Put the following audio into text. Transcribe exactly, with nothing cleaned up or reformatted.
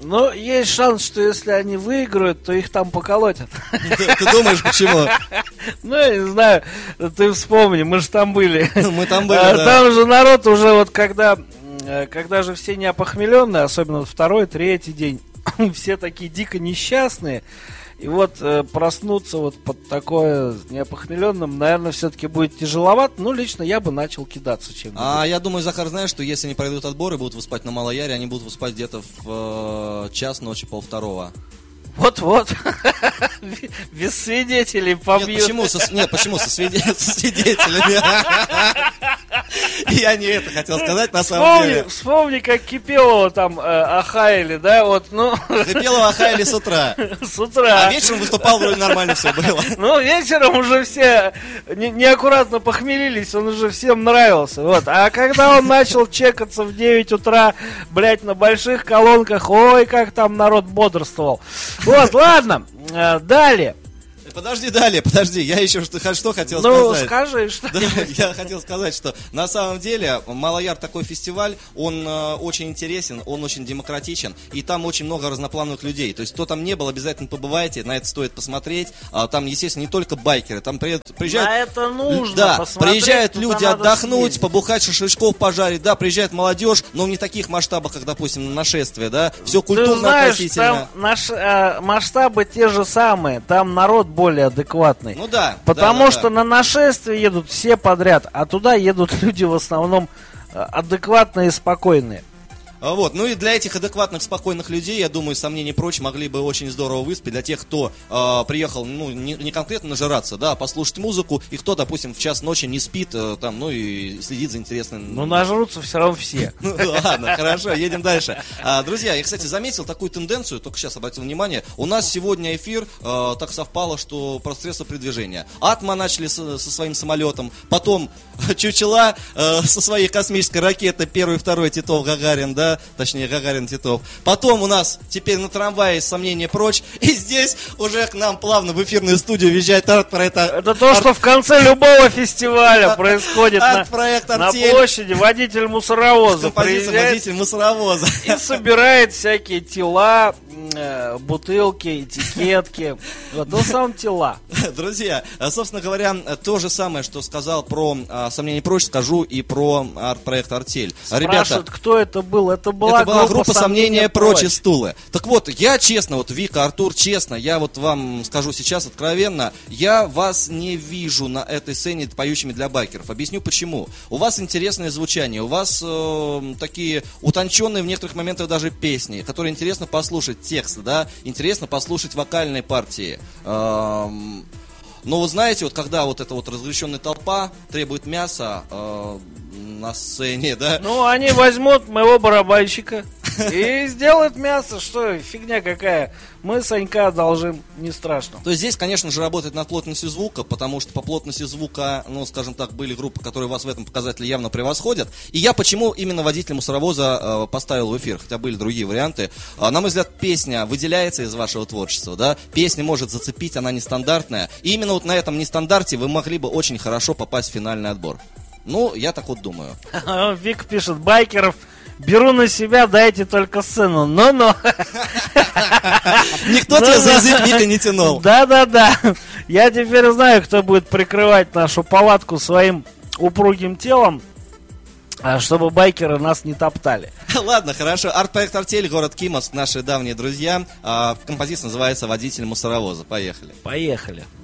Ну, есть шанс, что если они выиграют, то их там поколотят. Ты, ты думаешь, почему? Ну, я не знаю, ты вспомни, мы же там были. Мы там были, а, да. Там же народ уже вот когда, когда же все не опохмеленные, особенно вот второй, третий день, все такие дико несчастные. И вот э, проснуться вот под такое неопохмеленным, наверное, все-таки будет тяжеловато. Ну, лично я бы начал кидаться чем-нибудь. А я думаю, Захар, знаешь, что если они пройдут отбор и будут выспать на Малояре, они будут выспать где-то в э, час ночи, полвторого. Вот-вот. Без свидетелей побьют. Нет, почему со, нет, почему со, свиде, со свидетелями? Я не это хотел сказать, на самом вспомни, деле. Вспомни, как Кипелова там э, охаяли, да, вот, ну... Кипелова охаяли с утра. С утра. А вечером выступал, вроде нормально все было. Ну, вечером уже все не, неаккуратно похмелились, он уже всем нравился, вот. А когда он начал чекаться в девять утра, блядь, на больших колонках, ой, как там народ бодрствовал. Вот, ладно, э, далее. Подожди, далее, подожди, я еще что, что хотел ну, сказать. Ну, скажи, что да, я хотел сказать, что на самом деле Малояр такой фестиваль, он э, очень интересен, он очень демократичен, и там очень много разноплановых людей. То есть, кто там не был, обязательно побывайте, на это стоит посмотреть. А, там, естественно, не только байкеры, там приезжают... приезжают на это нужно да, посмотреть, приезжают люди отдохнуть, съездить. Побухать, шашлычков пожарить, да, приезжает молодежь, но не в таких масштабах, как, допустим, на нашествие, да, все культурно, Ты знаешь, относительно. Там наш, э, масштабы те же самые, там народ более адекватный. Ну да. Потому да, что да. на нашествие едут все подряд, а туда едут люди в основном адекватные и спокойные. Вот, ну и для этих адекватных, спокойных людей, я думаю, сомнений прочь, могли бы очень здорово выспать. Для тех, кто э, приехал, ну, не, не конкретно нажираться, да, а послушать музыку, и кто, допустим, в час ночи не спит, э, там, ну и следит за интересным... Ну, нажрутся все равно все. Ну, ладно, хорошо, едем дальше. Друзья, я, кстати, заметил такую тенденцию, только сейчас обратил внимание. У нас сегодня эфир так совпало, что про средства передвижения. Атма начали со своим самолетом, потом Чучела со своей космической ракетой, первый, второй, Титов, Гагарин, да, точнее Гагарин, Титов. Потом у нас теперь на трамвае сомнения прочь, и здесь уже к нам плавно в эфирную студию въезжает арт-проект. Это то, что в конце любого фестиваля происходит на, на площади. Водитель мусоровоза приезжает водитель мусоровоза и собирает всякие тела, бутылки, этикетки. Вот, ну, сам тела. Друзья, собственно говоря, то же самое, что сказал про сомнения прочь, скажу и про арт-проект «Артель». Спрашивают, ребята, кто это был? Это была, это была группа, группа «Сомнения прочь» и «Стулы». Так вот, я честно, вот Вика, Артур, честно, я вот вам скажу сейчас откровенно, я вас не вижу на этой сцене поющими для байкеров. Объясню почему. У вас интересное звучание, у вас э, такие утонченные в некоторых моментах даже песни, которые интересно послушать, тексты, да, интересно послушать вокальные партии. Эм, но вы знаете, вот когда вот эта вот разгоряченная толпа требует мяса э, на сцене, да? Ну, они возьмут моего барабанщика и сделают мясо. Что, фигня какая. Мы Санька одолжим, не страшно. То есть здесь, конечно же, работает над плотностью звука, потому что по плотности звука, ну, скажем так, были группы, которые вас в этом показателе явно превосходят. И я почему именно водителя мусоровоза э, поставил в эфир, хотя были другие варианты. Э, на мой взгляд, песня выделяется из вашего творчества, да? Песня может зацепить, она нестандартная. И именно вот на этом нестандарте вы могли бы очень хорошо попасть в финальный отбор. Ну, я так вот думаю. Вик пишет, байкеров беру на себя, дайте только сцену. Ну-ну. Никто тебя за язык, Вика, не тянул. Да-да-да. Я теперь знаю, кто будет прикрывать нашу палатку своим упругим телом, чтобы байкеры нас не топтали. Ладно, хорошо. Арт-проект «Артель», город Кимовск, наши давние друзья. Композиция называется «Водитель мусоровоза». Поехали. Поехали.